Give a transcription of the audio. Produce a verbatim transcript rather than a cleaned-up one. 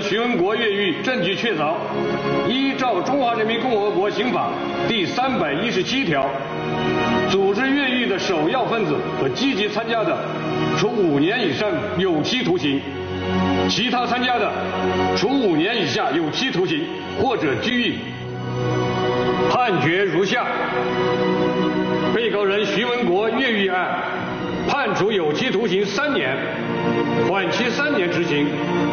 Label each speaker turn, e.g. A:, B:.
A: 徐文国越狱证据确凿，依照《中华人民共和国刑法》第三百一十七条，组织越狱的首要分子和积极参加的，处五年以上有期徒刑；其他参加的，处五年以下有期徒刑或者拘役。判决如下：被告人徐文国越狱案，判处有期徒刑三年，缓期三年执行。